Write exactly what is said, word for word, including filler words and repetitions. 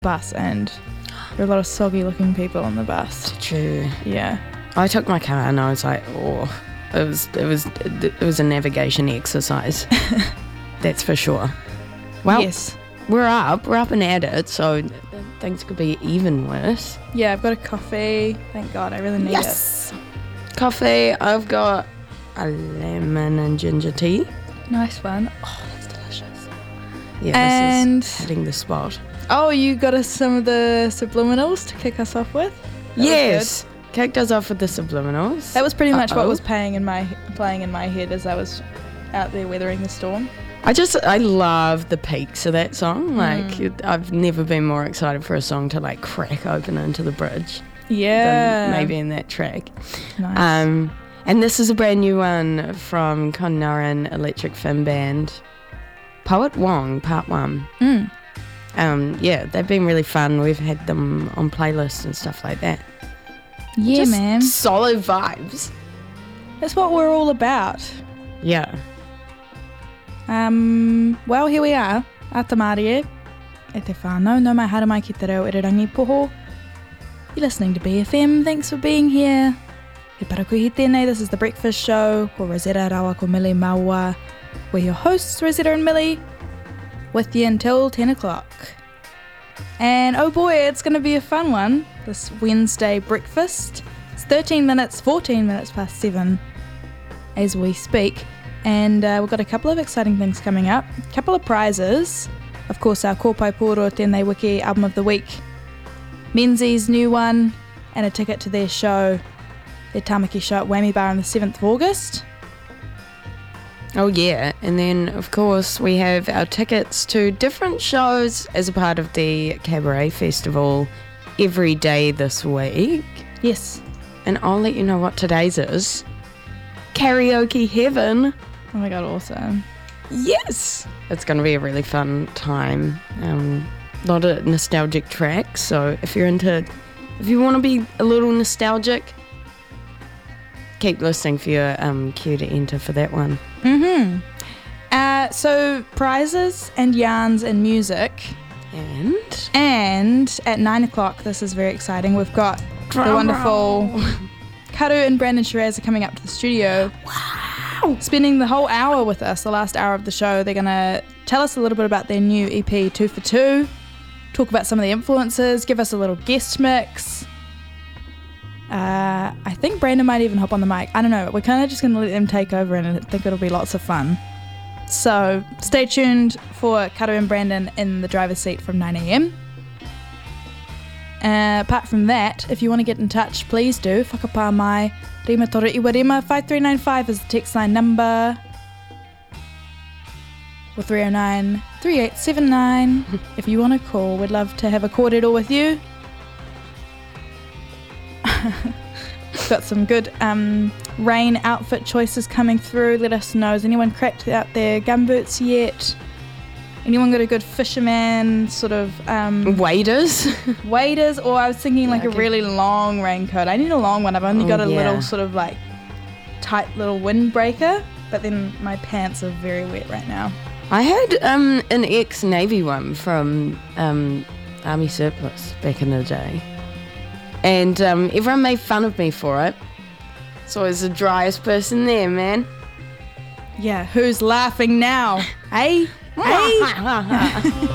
bus, and there were a lot of soggy looking people on the bus. True. Yeah. I took my car and I was like, oh, it was it was it was a navigation exercise. That's for sure. Well, yes. we're up, we're up and at it, so things could be even worse. Yeah, I've got a coffee. Thank God, I really need Yes. Coffee. I've got a lemon and ginger tea. it. Nice one. Oh, that's delicious. Yeah, And this is hitting the spot. oh, you got us some of the subliminals to kick us off with? That was Yes. Kicked us off with the subliminals. That was pretty much what Uh-oh. was playing in my playing in my head as I was out there weathering the storm. I just, I love the peaks of that song. Like, Mm. it- I've never been more excited for a song to like crack open into the bridge Yeah. than maybe in that track. Nice. Um, and this is a brand new one from Connaran Electric Fin Band. Poet Wong, part one. Mm. Um, yeah, they've been really fun. We've had them on playlists and stuff like that. Yeah, Just man. solid vibes. That's what we're all about. Yeah. Um, well, here we are. Atamarie. E te whānau, no mai hara mai ki te reo irirangi poho. You're listening to B F M. Thanks for being here. He parakuhi tēnei. This is The Breakfast Show. Ko Rosetta Rawa ko Millie Maua. We're your hosts, Rosetta and Millie, with you until ten o'clock. And oh boy, it's going to be a fun one, this Wednesday breakfast. It's thirteen minutes, fourteen minutes past seven as we speak. And uh, we've got a couple of exciting things coming up. A couple of prizes. Of course, our Kōpai Poro Tēnei Wiki Album of the Week. Menzies' new one. And a ticket to their show, their Tamaki show at Whammy Bar on the seventh of August. Oh yeah, and then of course we have our tickets to different shows as a part of the Cabaret Festival every day this week. Yes. And I'll let you know what today's is. Karaoke Heaven. Oh my god, awesome. Yes! It's going to be a really fun time. Um, a lot of nostalgic tracks, so if you're into, if you want to be a little nostalgic, keep listening for your um, cue to enter for that one. Mm-hmm. Uh, so, prizes and yarns and music. And? And at nine o'clock, this is very exciting, we've got the wonderful Karu and Brandon Shiraz are coming up to the studio. Wow! Spending the whole hour with us, the last hour of the show. They're going to tell us a little bit about their new E P, Two for Two, talk about some of the influences, give us a little guest mix. Uh, I think Brandon might even hop on the mic. I don't know. We're kind of just going to let them take over, and I think it'll be lots of fun. So stay tuned for Karu and Brandon in the driver's seat from nine a.m. Uh, apart from that, if you want to get in touch, please do. Whakapā mai. Rima Toru Iwa Rima. five three nine five is the text line number. Or three oh nine, three eight seven nine. If you want to call, we'd love to have a cordial with you. Got some good um, rain outfit choices coming through. Let us know. Has anyone cracked out their gumboots yet? Anyone got a good fisherman sort of um, Waders. waders? Or I was thinking like Yeah, a okay. really long raincoat. I need a long one. I've only Oh, got a yeah. little sort of like tight little windbreaker, but then my pants are very wet right now. I had um, an ex-Navy one from um, Army Surplus back in the day. And um, everyone made fun of me for it. So I was the driest person there, man. Yeah, who's laughing now? Eh? Eh?